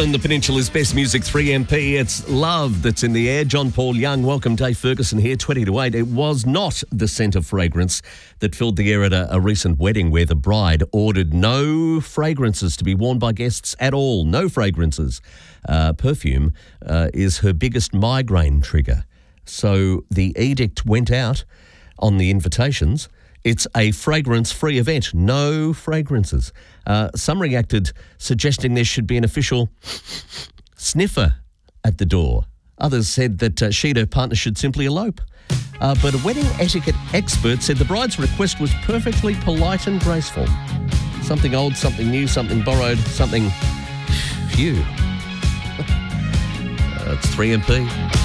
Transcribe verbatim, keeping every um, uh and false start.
Melbourne, the Peninsula's best music, three M P. It's love that's in the air. John Paul Young, welcome. Dave Ferguson here, twenty to eight. It was not the scent of fragrance that filled the air at a, a recent wedding where the bride ordered no fragrances to be worn by guests at all. No fragrances. Uh, perfume uh, is her biggest migraine trigger. So the edict went out on the invitations. It's a fragrance-free event, no fragrances. Uh, some reacted suggesting there should be an official sniffer at the door. Others said that uh, she and her partner should simply elope. Uh, but a wedding etiquette expert said the bride's request was perfectly polite and graceful. Something old, something new, something borrowed, something... Phew. uh, it's three M P.